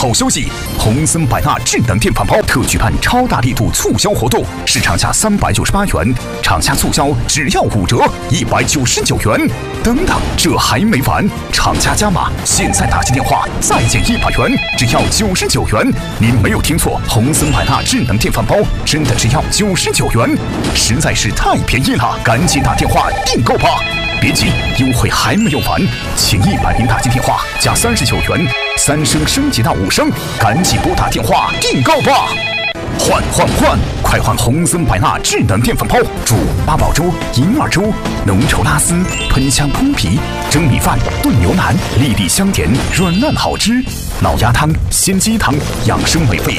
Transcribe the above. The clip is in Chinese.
好消息！红森百纳智能电饭煲特举办超大力度促销活动，市场价398元，厂家促销只要5折，199元。等等，这还没完，厂家加码，现在打进电话再减100元，只要99元。您没有听错，红森百纳智能电饭煲真的只要99元，实在是太便宜了，赶紧打电话订购吧！别急，优惠还没有完，前100名打进电话加39元，3升升级到5升，赶紧拨打电话订购吧！换，快换红森百纳智能电饭煲，煮八宝粥、银耳粥、浓稠拉丝、喷香烘皮、蒸米饭、炖牛腩，粒粒香甜，软烂好吃；老鸭汤、鲜鸡汤，养生美味